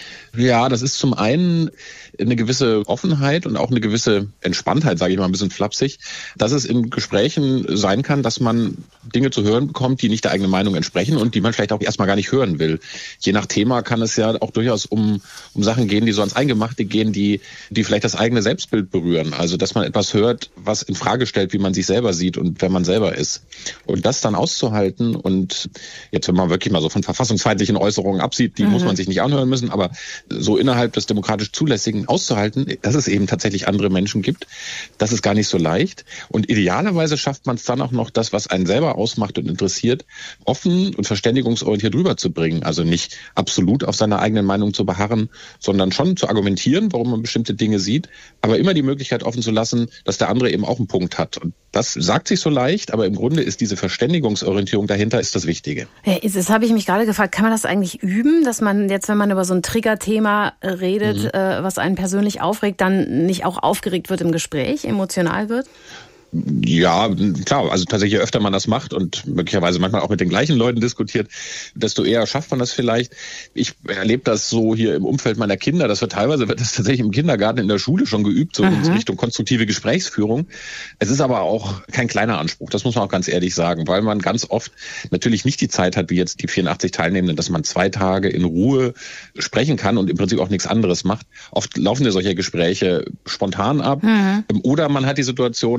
Ja, das ist zum einen eine gewisse Offenheit und auch eine gewisse Entspanntheit, sage ich mal ein bisschen flapsig, dass es in Gesprächen sein kann, dass man Dinge zu hören bekommt, die nicht der eigenen Meinung entsprechen und die man vielleicht auch erstmal gar nicht hören will. Je nach Thema kann es ja auch durchaus um Sachen gehen, die so ans Eingemachte gehen, die vielleicht das eigene Selbstbild berühren. Also, dass man etwas hört, was in Frage stellt, wie man sich selber sieht und wer man selber ist. Und das dann auszuhalten und jetzt, wenn man wirklich mal so von verfassungsfeindlichen Äußerungen absieht, die muss man sich nicht anhören müssen, aber so innerhalb des demokratisch Zulässigen auszuhalten, dass es eben tatsächlich andere Menschen gibt, das ist gar nicht so leicht. Und idealerweise schafft man es dann auch noch, das, was einen selber ausmacht und interessiert, offen und verständigungsorientiert rüberzubringen. Also nicht absolut auf seiner eigenen Meinung zu beharren, sondern schon zu argumentieren, warum man bestimmte Dinge sieht, aber immer die Möglichkeit offen zu lassen, dass der andere eben auch einen Punkt hat. Und das sagt sich so leicht, aber im Grunde ist diese Verständigungsorientierung dahinter ist das Wichtige. Ja, das habe ich mich gerade gefragt, kann man das eigentlich üben, dass man jetzt, wenn man über so ein Triggerthema redet, was einen persönlich aufregt, dann nicht auch aufgeregt wird im Gespräch, emotional wird? Ja, klar, also tatsächlich, je öfter man das macht und möglicherweise manchmal auch mit den gleichen Leuten diskutiert, desto eher schafft man das vielleicht. Ich erlebe das so hier im Umfeld meiner Kinder, teilweise wird das tatsächlich im Kindergarten, in der Schule schon geübt, so in Richtung konstruktive Gesprächsführung. Es ist aber auch kein kleiner Anspruch, das muss man auch ganz ehrlich sagen, weil man ganz oft natürlich nicht die Zeit hat, wie jetzt die 84 Teilnehmenden, dass man 2 Tage in Ruhe sprechen kann und im Prinzip auch nichts anderes macht. Oft laufen ja solche Gespräche spontan ab oder man hat die Situation,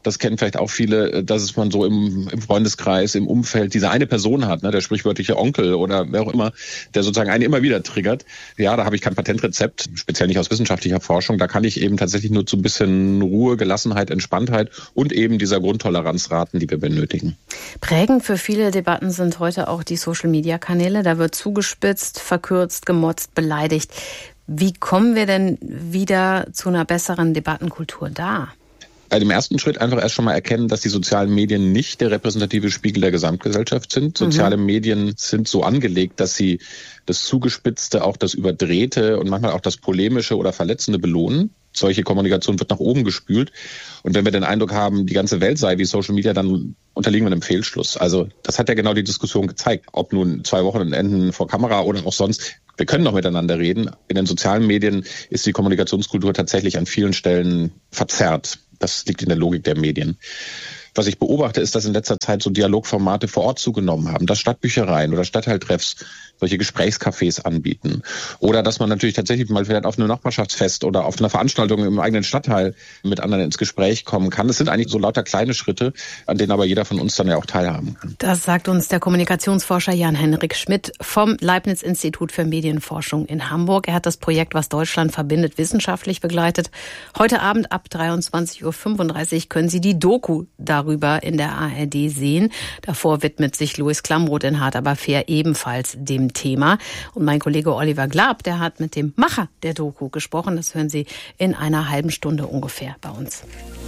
das kennen vielleicht auch viele, dass man so im Freundeskreis, im Umfeld diese eine Person hat, ne, der sprichwörtliche Onkel oder wer auch immer, der sozusagen einen immer wieder triggert. Ja, da habe ich kein Patentrezept, speziell nicht aus wissenschaftlicher Forschung. Da kann ich eben tatsächlich nur zu ein bisschen Ruhe, Gelassenheit, Entspanntheit und eben dieser Grundtoleranz raten, die wir benötigen. Prägend für viele Debatten sind heute auch die Social-Media-Kanäle. Da wird zugespitzt, verkürzt, gemotzt, beleidigt. Wie kommen wir denn wieder zu einer besseren Debattenkultur da? Also im ersten Schritt einfach erst schon mal erkennen, dass die sozialen Medien nicht der repräsentative Spiegel der Gesamtgesellschaft sind. Soziale Medien sind so angelegt, dass sie das Zugespitzte, auch das Überdrehte und manchmal auch das Polemische oder Verletzende belohnen. Solche Kommunikation wird nach oben gespült. Und wenn wir den Eindruck haben, die ganze Welt sei wie Social Media, dann unterliegen wir einem Fehlschluss. Also das hat ja genau die Diskussion gezeigt. Ob nun 2 Wochenenden vor Kamera oder auch sonst. Wir können noch miteinander reden. In den sozialen Medien ist die Kommunikationskultur tatsächlich an vielen Stellen verzerrt. Das liegt in der Logik der Medien. Was ich beobachte, ist, dass in letzter Zeit so Dialogformate vor Ort zugenommen haben, dass Stadtbüchereien oder Stadtteiltreffs solche Gesprächscafés anbieten. Oder dass man natürlich tatsächlich mal vielleicht auf einem Nachbarschaftsfest oder auf einer Veranstaltung im eigenen Stadtteil mit anderen ins Gespräch kommen kann. Das sind eigentlich so lauter kleine Schritte, an denen aber jeder von uns dann ja auch teilhaben kann. Das sagt uns der Kommunikationsforscher Jan-Henrik Schmidt vom Leibniz-Institut für Medienforschung in Hamburg. Er hat das Projekt Was Deutschland verbindet wissenschaftlich begleitet. Heute Abend ab 23.35 Uhr können Sie die Doku darüber in der ARD sehen. Davor widmet sich Louis Klamroth in Hart aber fair ebenfalls dem Thema. Und mein Kollege Oliver Glab, der hat mit dem Macher der Doku gesprochen. Das hören Sie in einer halben Stunde ungefähr bei uns.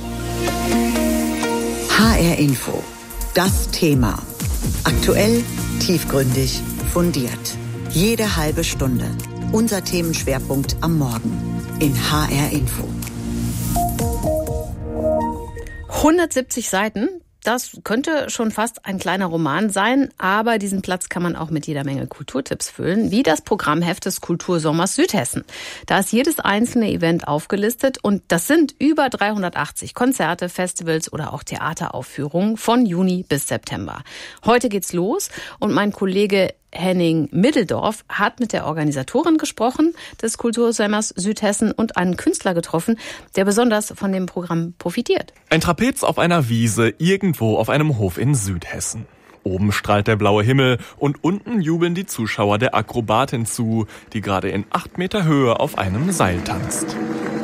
HR Info. Das Thema. Aktuell, tiefgründig, fundiert. Jede halbe Stunde. Unser Themenschwerpunkt am Morgen in HR Info. 170 Seiten. Das könnte schon fast ein kleiner Roman sein, aber diesen Platz kann man auch mit jeder Menge Kulturtipps füllen, wie das Programmheft des Kultursommers Südhessen. Da ist jedes einzelne Event aufgelistet und das sind über 380 Konzerte, Festivals oder auch Theateraufführungen von Juni bis September. Heute geht's los und mein Kollege Henning Middeldorf hat mit der Organisatorin gesprochen des Kultursommers Südhessen und einen Künstler getroffen, der besonders von dem Programm profitiert. Ein Trapez auf einer Wiese irgendwo auf einem Hof in Südhessen. Oben strahlt der blaue Himmel und unten jubeln die Zuschauer der Akrobatin zu, die gerade in 8 Meter Höhe auf einem Seil tanzt.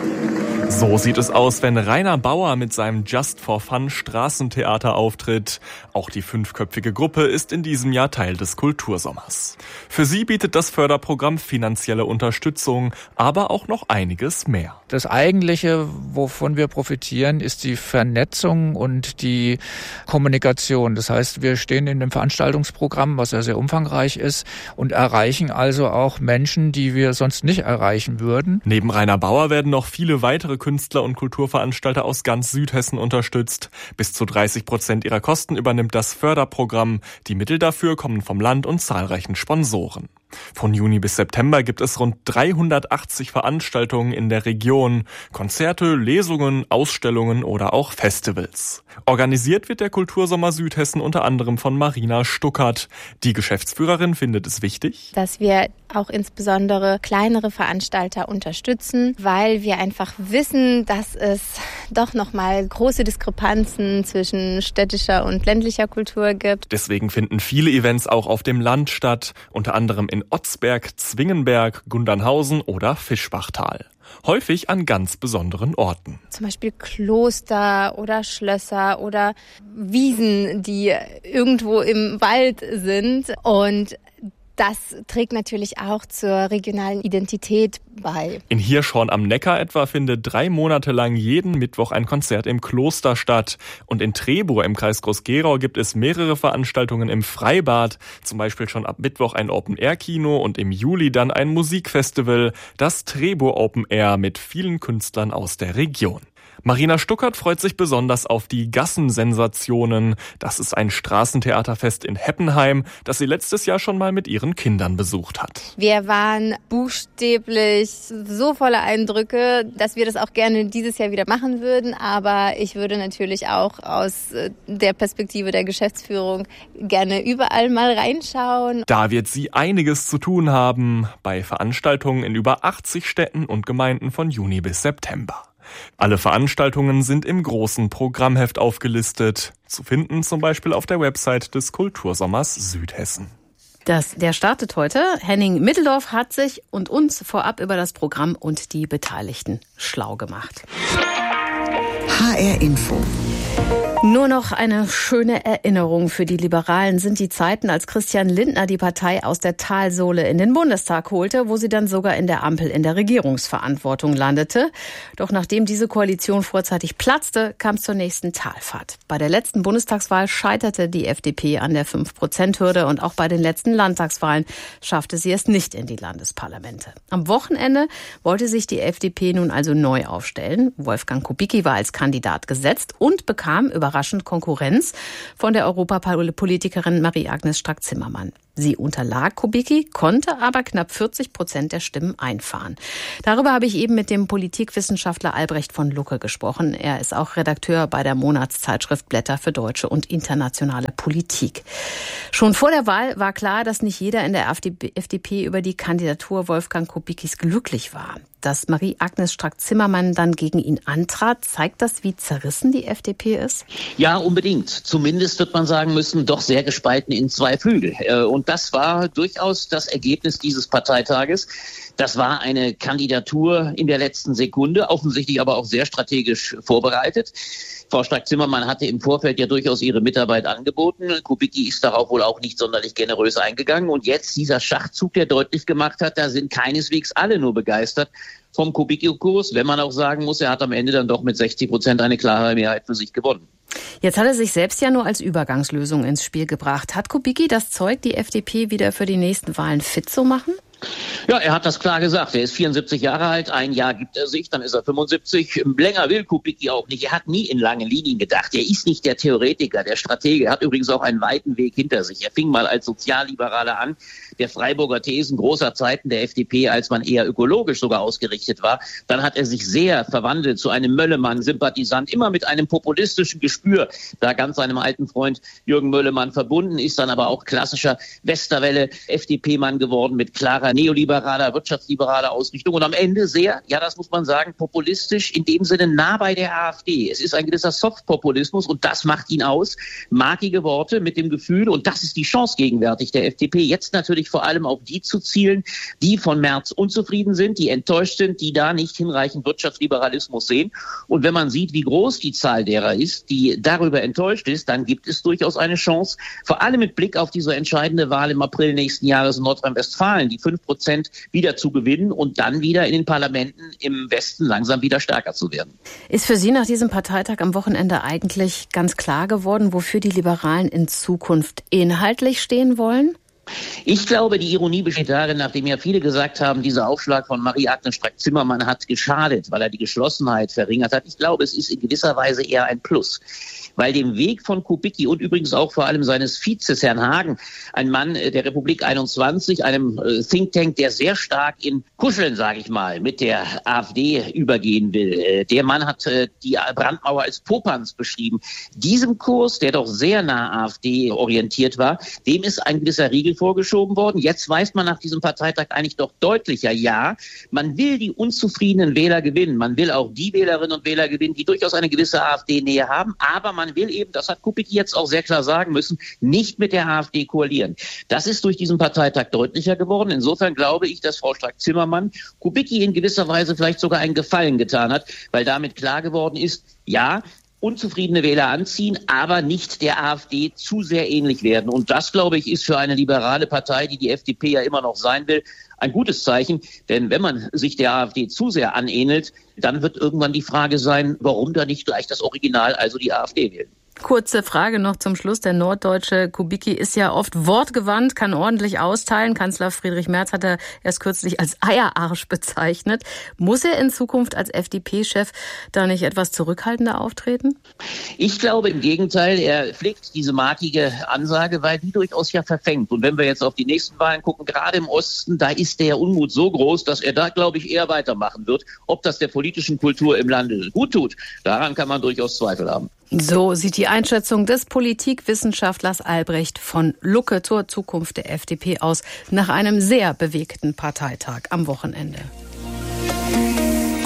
So sieht es aus, wenn Rainer Bauer mit seinem Just for Fun Straßentheater auftritt. Auch die 5-köpfige Gruppe ist in diesem Jahr Teil des Kultursommers. Für sie bietet das Förderprogramm finanzielle Unterstützung, aber auch noch einiges mehr. Das Eigentliche, wovon wir profitieren, ist die Vernetzung und die Kommunikation. Das heißt, wir stehen in dem Veranstaltungsprogramm, was ja sehr umfangreich ist, und erreichen also auch Menschen, die wir sonst nicht erreichen würden. Neben Rainer Bauer werden noch viele weitere Künstler und Kulturveranstalter aus ganz Südhessen unterstützt. Bis zu 30% ihrer Kosten übernimmt das Förderprogramm. Die Mittel dafür kommen vom Land und zahlreichen Sponsoren. Von Juni bis September gibt es rund 380 Veranstaltungen in der Region. Konzerte, Lesungen, Ausstellungen oder auch Festivals. Organisiert wird der Kultursommer Südhessen unter anderem von Marina Stuckert. Die Geschäftsführerin findet es wichtig, dass wir auch insbesondere kleinere Veranstalter unterstützen, weil wir einfach wissen, dass es doch nochmal große Diskrepanzen zwischen städtischer und ländlicher Kultur gibt. Deswegen finden viele Events auch auf dem Land statt, unter anderem in Otzberg, Zwingenberg, Gundernhausen oder Fischbachtal. Häufig an ganz besonderen Orten. Zum Beispiel Kloster oder Schlösser oder Wiesen, die irgendwo im Wald sind. Und das trägt natürlich auch zur regionalen Identität bei. In Hirschhorn am Neckar etwa findet 3 Monate lang jeden Mittwoch ein Konzert im Kloster statt. Und in Trebur im Kreis Groß-Gerau gibt es mehrere Veranstaltungen im Freibad. Zum Beispiel schon ab Mittwoch ein Open-Air-Kino und im Juli dann ein Musikfestival, das Trebur Open Air mit vielen Künstlern aus der Region. Marina Stuckert freut sich besonders auf die Gassensensationen. Das ist ein Straßentheaterfest in Heppenheim, das sie letztes Jahr schon mal mit ihren Kindern besucht hat. Wir waren buchstäblich so voller Eindrücke, dass wir das auch gerne dieses Jahr wieder machen würden. Aber ich würde natürlich auch aus der Perspektive der Geschäftsführung gerne überall mal reinschauen. Da wird sie einiges zu tun haben bei Veranstaltungen in über 80 Städten und Gemeinden von Juni bis September. Alle Veranstaltungen sind im großen Programmheft aufgelistet. Zu finden zum Beispiel auf der Website des Kultursommers Südhessen. Der startet heute. Henning Mitteldorf hat sich und uns vorab über das Programm und die Beteiligten schlau gemacht. HR Info. Nur noch eine schöne Erinnerung für die Liberalen sind die Zeiten, als Christian Lindner die Partei aus der Talsohle in den Bundestag holte, wo sie dann sogar in der Ampel in der Regierungsverantwortung landete. Doch nachdem diese Koalition vorzeitig platzte, kam es zur nächsten Talfahrt. Bei der letzten Bundestagswahl scheiterte die FDP an der 5%-Hürde und auch bei den letzten Landtagswahlen schaffte sie es nicht in die Landesparlamente. Am Wochenende wollte sich die FDP nun also neu aufstellen. Wolfgang Kubicki war als Kandidat gesetzt und bekam überraschend Konkurrenz von der Europapolitikerin Marie-Agnes Strack-Zimmermann. Sie unterlag Kubicki, konnte aber knapp 40% der Stimmen einfahren. Darüber habe ich eben mit dem Politikwissenschaftler Albrecht von Lucke gesprochen. Er ist auch Redakteur bei der Monatszeitschrift Blätter für deutsche und internationale Politik. Schon vor der Wahl war klar, dass nicht jeder in der FDP über die Kandidatur Wolfgang Kubickis glücklich war. Dass Marie-Agnes Strack-Zimmermann dann gegen ihn antrat, zeigt das, wie zerrissen die FDP ist? Ja, unbedingt. Zumindest wird man sagen müssen, doch sehr gespalten in zwei Flügel. Und das war durchaus das Ergebnis dieses Parteitages. Das war eine Kandidatur in der letzten Sekunde, offensichtlich aber auch sehr strategisch vorbereitet. Frau Strack-Zimmermann hatte im Vorfeld ja durchaus ihre Mitarbeit angeboten. Kubicki ist darauf wohl auch nicht sonderlich generös eingegangen. Und jetzt dieser Schachzug, der deutlich gemacht hat, da sind keineswegs alle nur begeistert vom Kubicki-Kurs. Wenn man auch sagen muss, er hat am Ende dann doch mit 60% eine klare Mehrheit für sich gewonnen. Jetzt hat er sich selbst ja nur als Übergangslösung ins Spiel gebracht. Hat Kubicki das Zeug, die FDP wieder für die nächsten Wahlen fit zu machen? Ja, er hat das klar gesagt. Er ist 74 Jahre alt, ein Jahr gibt er sich, dann ist er 75. Länger will Kubicki auch nicht. Er hat nie in langen Linien gedacht. Er ist nicht der Theoretiker, der Stratege. Er hat übrigens auch einen weiten Weg hinter sich. Er fing mal als Sozialliberaler an, der Freiburger Thesen großer Zeiten der FDP, als man eher ökologisch sogar ausgerichtet war. Dann hat er sich sehr verwandelt zu einem Möllemann-Sympathisant, immer mit einem populistischen Gespür, da ganz seinem alten Freund Jürgen Möllemann verbunden, ist dann aber auch klassischer Westerwelle-FDP-Mann geworden mit klarer neoliberaler, wirtschaftsliberaler Ausrichtung und am Ende sehr, ja das muss man sagen, populistisch, in dem Sinne nah bei der AfD. Es ist ein gewisser Softpopulismus und das macht ihn aus. Markige Worte mit dem Gefühl, und das ist die Chance gegenwärtig der FDP, jetzt natürlich vor allem auf die zu zielen, die von Merz unzufrieden sind, die enttäuscht sind, die da nicht hinreichend Wirtschaftsliberalismus sehen. Und wenn man sieht, wie groß die Zahl derer ist, die darüber enttäuscht ist, dann gibt es durchaus eine Chance, vor allem mit Blick auf diese entscheidende Wahl im April nächsten Jahres in Nordrhein-Westfalen, die 5% wieder zu gewinnen und dann wieder in den Parlamenten im Westen langsam wieder stärker zu werden. Ist für Sie nach diesem Parteitag am Wochenende eigentlich ganz klar geworden, wofür die Liberalen in Zukunft inhaltlich stehen wollen? Ich glaube, die Ironie besteht darin, nachdem ja viele gesagt haben, dieser Aufschlag von Marie-Agnes Strack-Zimmermann hat geschadet, weil er die Geschlossenheit verringert hat. Ich glaube, es ist in gewisser Weise eher ein Plus. Weil dem Weg von Kubicki und übrigens auch vor allem seines Vizes, Herrn Hagen, ein Mann der Republik 21, einem Think Tank, der sehr stark in Kuscheln, sage ich mal, mit der AfD übergehen will. Der Mann hat die Brandmauer als Popanz beschrieben. Diesem Kurs, der doch sehr nah AfD orientiert war, dem ist ein gewisser Riegel vorgeschoben worden. Jetzt weiß man nach diesem Parteitag eigentlich doch deutlicher, ja, man will die unzufriedenen Wähler gewinnen. Man will auch die Wählerinnen und Wähler gewinnen, die durchaus eine gewisse AfD-Nähe haben, aber man will eben, das hat Kubicki jetzt auch sehr klar sagen müssen, nicht mit der AfD koalieren. Das ist durch diesen Parteitag deutlicher geworden. Insofern glaube ich, dass Frau Strack-Zimmermann Kubicki in gewisser Weise vielleicht sogar einen Gefallen getan hat, weil damit klar geworden ist, ja, unzufriedene Wähler anziehen, aber nicht der AfD zu sehr ähnlich werden. Und das, glaube ich, ist für eine liberale Partei, die FDP ja immer noch sein will, ein gutes Zeichen. Denn wenn man sich der AfD zu sehr anähnelt, dann wird irgendwann die Frage sein, warum da nicht gleich das Original, also die AfD wählen. Kurze Frage noch zum Schluss. Der norddeutsche Kubicki ist ja oft wortgewandt, kann ordentlich austeilen. Kanzler Friedrich Merz hat er erst kürzlich als Eierarsch bezeichnet. Muss er in Zukunft als FDP-Chef da nicht etwas zurückhaltender auftreten? Ich glaube im Gegenteil, er pflegt diese markige Ansage, weil die durchaus ja verfängt. Und wenn wir jetzt auf die nächsten Wahlen gucken, gerade im Osten, da ist der Unmut so groß, dass er da, glaube ich, eher weitermachen wird. Ob das der politischen Kultur im Lande gut tut, daran kann man durchaus Zweifel haben. So sieht die Einschätzung des Politikwissenschaftlers Albrecht von Lucke zur Zukunft der FDP aus, nach einem sehr bewegten Parteitag am Wochenende.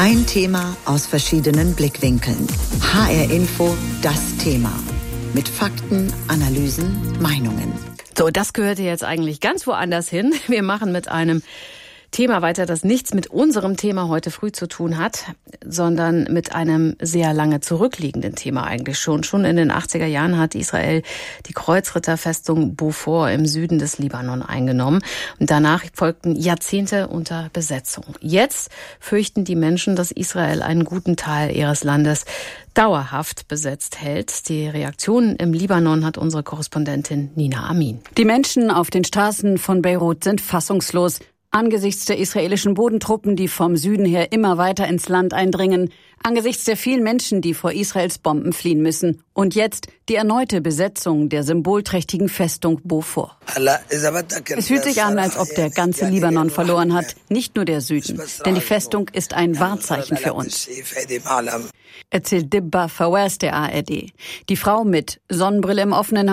Ein Thema aus verschiedenen Blickwinkeln. HR Info, das Thema. Mit Fakten, Analysen, Meinungen. So, das gehörte jetzt eigentlich ganz woanders hin. Wir machen mit einem Thema weiter, das nichts mit unserem Thema heute früh zu tun hat, sondern mit einem sehr lange zurückliegenden Thema eigentlich schon. Schon in den 80er Jahren hat Israel die Kreuzritterfestung Beaufort im Süden des Libanon eingenommen. Und danach folgten Jahrzehnte unter Besetzung. Jetzt fürchten die Menschen, dass Israel einen guten Teil ihres Landes dauerhaft besetzt hält. Die Reaktionen im Libanon hat unsere Korrespondentin Nina Amin. Die Menschen auf den Straßen von Beirut sind fassungslos angesichts der israelischen Bodentruppen, die vom Süden her immer weiter ins Land eindringen, angesichts der vielen Menschen, die vor Israels Bomben fliehen müssen. Und jetzt die erneute Besetzung der symbolträchtigen Festung Beaufort. Es fühlt sich an, als ob der ganze Libanon verloren hat, nicht nur der Süden. Denn die Festung ist ein Wahrzeichen für uns, erzählt Dibba Fawaz der ARD. Die Frau mit Sonnenbrille im offenen